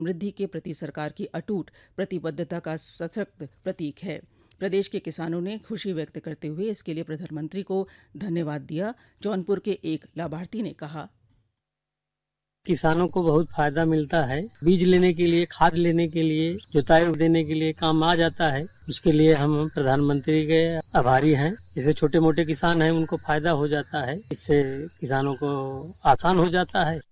समृद्धि के प्रति सरकार की अटूट प्रतिबद्धता का सशक्त प्रतीक है। प्रदेश के किसानों ने खुशी व्यक्त करते हुए इसके लिए प्रधानमंत्री को धन्यवाद दिया। जौनपुर के एक लाभार्थी ने कहा, किसानों को बहुत फायदा मिलता है। बीज लेने के लिए, खाद लेने के लिए, जुताई देने के लिए काम आ जाता है। उसके लिए हम प्रधानमंत्री के आभारी हैं। जैसे छोटे मोटे किसान हैं उनको फायदा हो जाता है। इससे किसानों को आसान हो जाता है।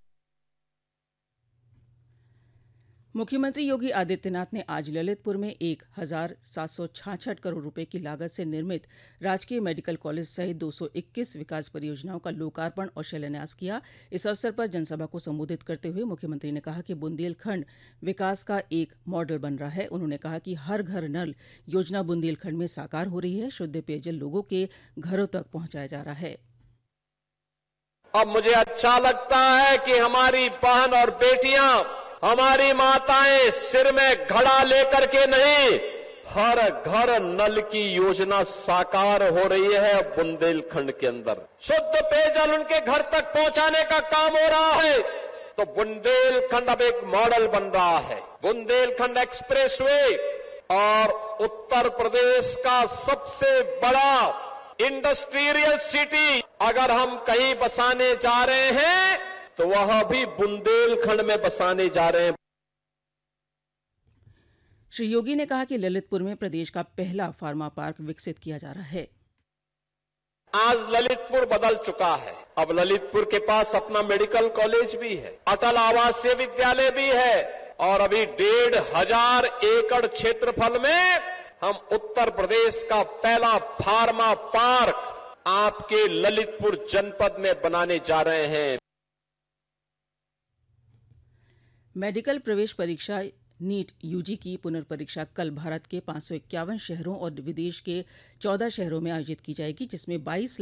मुख्यमंत्री योगी आदित्यनाथ ने आज ललितपुर में 1,766 करोड़ रुपए की लागत से निर्मित राजकीय मेडिकल कॉलेज सहित 221 विकास परियोजनाओं का लोकार्पण और शिलान्यास किया। इस अवसर पर जनसभा को संबोधित करते हुए मुख्यमंत्री ने कहा कि बुंदेलखंड विकास का एक मॉडल बन रहा है। उन्होंने कहा कि हर घर नल योजना बुंदेलखंड में साकार हो रही है। शुद्ध पेयजल लोगों के घरों तक पहुंचाया जा रहा है। अब मुझे अच्छा लगता है कि हमारी बहन और बेटियां, हमारी माताएं सिर में घड़ा लेकर के नहीं, हर घर नल की योजना साकार हो रही है बुंदेलखंड के अंदर। शुद्ध पेयजल उनके घर तक पहुंचाने का काम हो रहा है। तो बुंदेलखंड अब एक मॉडल बन रहा है। बुंदेलखंड एक्सप्रेसवे और उत्तर प्रदेश का सबसे बड़ा इंडस्ट्रियल सिटी अगर हम कहीं बसाने जा रहे हैं तो वह भी बुंदेलखंड में बसाने जा रहे हैं। श्री योगी ने कहा कि ललितपुर में प्रदेश का पहला फार्मा पार्क विकसित किया जा रहा है। आज ललितपुर बदल चुका है। अब ललितपुर के पास अपना मेडिकल कॉलेज भी है, अटल आवासीय विद्यालय भी है और अभी 1,500 एकड़ क्षेत्रफल में हम उत्तर प्रदेश का पहला फार्मा पार्क आपके ललितपुर जनपद में बनाने जा रहे हैं। मेडिकल प्रवेश परीक्षा नीट यूजी की पुनर्परीक्षा कल भारत के 551 शहरों और विदेश के 14 शहरों में आयोजित की जाएगी, जिसमें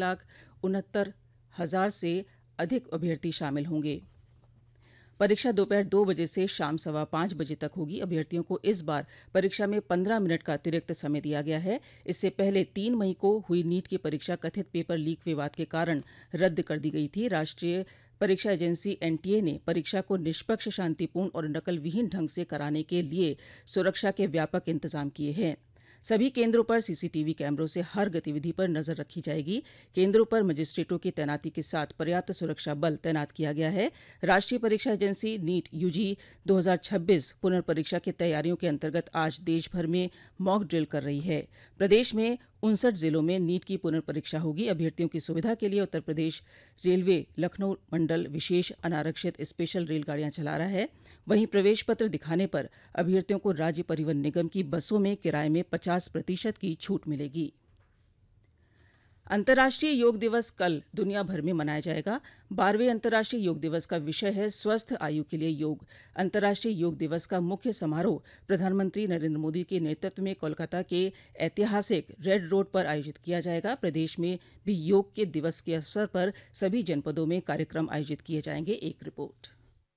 22,69,000 से अधिक अभ्यर्थी शामिल होंगे। परीक्षा दोपहर 2 बजे से शाम 5:15 बजे तक होगी। अभ्यर्थियों को इस बार परीक्षा में 15 मिनट का अतिरिक्त समय दिया गया है। इससे पहले 3 मई को हुई नीट की परीक्षा कथित पेपर लीक विवाद के कारण रद्द कर दी गई थी। राष्ट्रीय परीक्षा एजेंसी एनटीए ने परीक्षा को निष्पक्ष, शांतिपूर्ण और नकल विहीन ढंग से कराने के लिए सुरक्षा के व्यापक इंतजाम किए हैं। सभी केंद्रों पर सीसीटीवी कैमरों से हर गतिविधि पर नजर रखी जाएगी। केंद्रों पर मजिस्ट्रेटों की तैनाती के साथ पर्याप्त सुरक्षा बल तैनात किया गया है। राष्ट्रीय परीक्षा एजेंसी नीट यूजी 2026 पुनर्परीक्षा की तैयारियों के अंतर्गत आज देश भर में मॉक ड्रिल कर रही है। प्रदेश में 59 जिलों में नीट की पुनर्परीक्षा होगी। अभ्यर्थियों की सुविधा के लिए उत्तर प्रदेश रेलवे लखनऊ मंडल विशेष अनारक्षित स्पेशल रेलगाड़ियां चला रहा है। वहीं प्रवेश पत्र दिखाने पर अभ्यर्थियों को राज्य परिवहन निगम की बसों में किराए में 50% की छूट मिलेगी। अंतर्राष्ट्रीय योग दिवस कल दुनिया भर में मनाया जाएगा। 12वें अंतर्राष्ट्रीय योग दिवस का विषय है स्वस्थ आयु के लिए योग। अंतर्राष्ट्रीय योग दिवस का मुख्य समारोह प्रधानमंत्री नरेंद्र मोदी के नेतृत्व में कोलकाता के ऐतिहासिक रेड रोड पर आयोजित किया जाएगा। प्रदेश में भी योग के दिवस के अवसर पर सभी जनपदों में कार्यक्रम आयोजित किए जाएंगे। एक रिपोर्ट।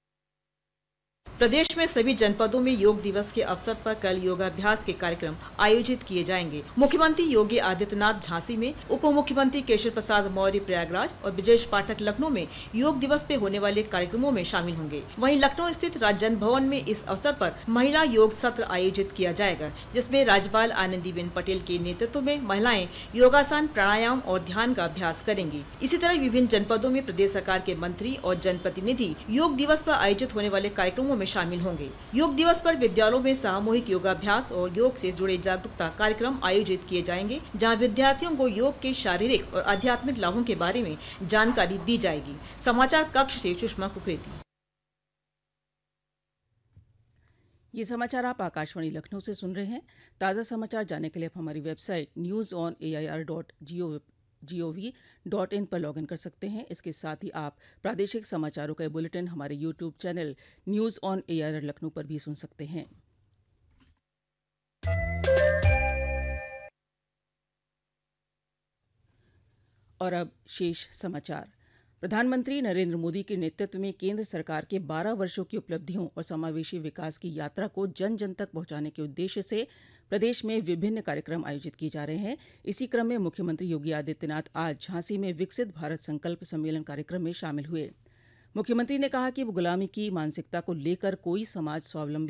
प्रदेश में सभी जनपदों में योग दिवस के अवसर पर कल योगाभ्यास के कार्यक्रम आयोजित किए जाएंगे। मुख्यमंत्री योगी आदित्यनाथ झांसी में, उप मुख्यमंत्री केशव प्रसाद मौर्य प्रयागराज और ब्रजेश पाठक लखनऊ में योग दिवस पे होने वाले कार्यक्रमों में शामिल होंगे। वहीं लखनऊ स्थित राज्य जन भवन में इस अवसर पर महिला योग सत्र आयोजित किया जाएगा, जिसमें राज्यपाल आनंदीबेन पटेल के नेतृत्व में महिलाएं योगासन, प्राणायाम और ध्यान का अभ्यास करेंगी। इसी तरह विभिन्न जनपदों में प्रदेश सरकार के मंत्री और जनप्रतिनिधि योग दिवस पर आयोजित होने वाले कार्यक्रमों में शामिल होंगे। योग दिवस पर विद्यालयों में सामूहिक योगाभ्यास और योग से जुड़े जागरूकता कार्यक्रम आयोजित किए जाएंगे, जहां विद्यार्थियों को योग के शारीरिक और आध्यात्मिक लाभों के बारे में जानकारी दी जाएगी। समाचार कक्ष से सुषमा कुकरेती। ये समाचार आप आकाशवाणी लखनऊ से सुन रहे हैं। ताज़ा समाचार जानने के लिए आप हमारी वेबसाइट news.air.gov.in पर लॉगिन कर सकते हैं। इसके साथ ही आप प्रादेशिक समाचारों का बुलेटिन हमारे YouTube channel news on AIR Lucknow पर भी सुन सकते हैं। और अब शेष समाचार। प्रधानमंत्री नरेंद्र मोदी के नेतृत्व में केंद्र सरकार के 12 वर्षों की उपलब्धियों और समावेशी विकास की यात्रा को जन जन तक पहुंचाने के उद्देश्य से प्रदेश में विभिन्न कार्यक्रम आयोजित किए जा रहे हैं। इसी क्रम में मुख्यमंत्री योगी आदित्यनाथ आज झांसी में विकसित भारत संकल्प सम्मेलन कार्यक्रम में शामिल हुए। मुख्यमंत्री ने कहा कि गुलामी की मानसिकता को लेकर कोई समाज स्वावलंबी